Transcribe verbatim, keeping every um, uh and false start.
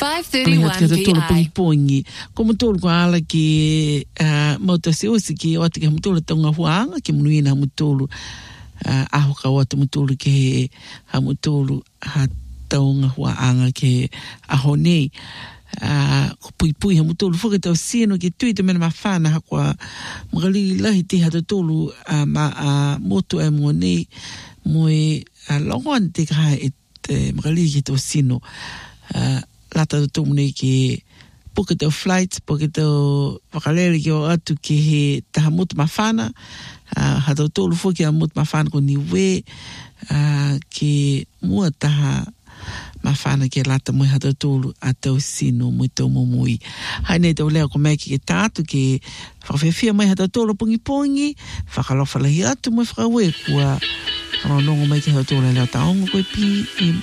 five thirty-one K I. Pongi. Como tolo ko ala ki mauta se usi ki o te ke mutolo tonga huanga ki munuina mutolo aho ka wata mutolo ke ha mutolo ha tonga huanga ke aho nei. Ko pui pui ha mutolo foka tau sino ki tui te mena mawhana ha kwa magali lahi te hata tolu ma motu e mua nei moe longoan te kaha e te magali ki tau sino lata to tomu nei ki puka tau flights, puka tau whakalele ki o atu ki he taha motu mawhana ha tau tolu foki a motu mawhana ko niwe ki mua taha mawhana ke lata moi hata tolu a tau sino moi tau momoi. Hai nei tau leo ko mai ki ke tātu ke whakawhiawhia mai hata tolu pongi pongi, whakalofalahi atu moi whakawe kua ronongo mai ki hata tolu leo taongo koe pi